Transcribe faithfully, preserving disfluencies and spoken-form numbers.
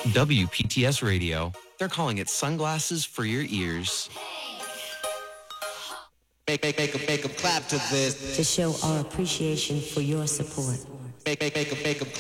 W P T S Radio. They're calling it sunglasses for your ears. Make, make, make, 'em, make 'em clap to this. To show our appreciation for your support. Make, make, make 'em, make 'em